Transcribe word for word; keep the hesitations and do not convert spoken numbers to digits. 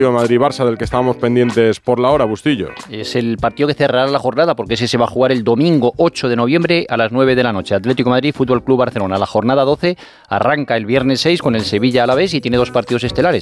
Madrid-Barça del que estábamos pendientes por la hora, Bustillo. Es el partido que cerrará la jornada porque ese se va a jugar el domingo ocho de noviembre a las nueve de la noche. Atlético de Madrid, Fútbol Club Barcelona. La jornada doce arranca el viernes seis con el Sevilla Alavés y tiene dos partidos estelares.